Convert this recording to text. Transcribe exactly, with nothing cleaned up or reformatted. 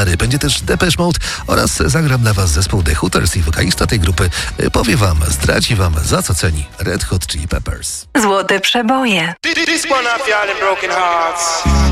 gitary. Będzie też Depeche Mode oraz zagram dla was zespół The Hooters i wokalista tej grupy powie wam, zdradzi wam, za co ceni Red Hot Chili Peppers. Złote przeboje. This one of y'all in broken hearts.